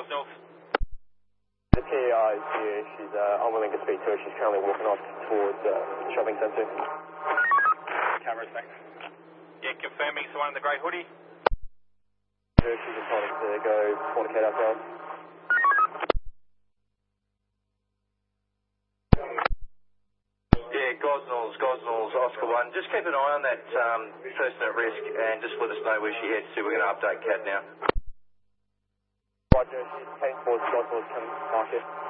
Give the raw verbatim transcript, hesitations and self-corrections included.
Gosnells. The T A I is here. She's uh, unwilling to speak to her. She's currently walking off towards uh, the shopping centre. Cameras, thanks. Yeah, confirming it's the one in the grey hoodie. She's just wanting to go fornicate outside. Yeah, Gosnells, Gosnells, Oscar one. Just keep an eye on that um, person at risk and just let us know where she heads to. We're going to update Cat now. Roger, she's heading towards Gosnells, can mark it.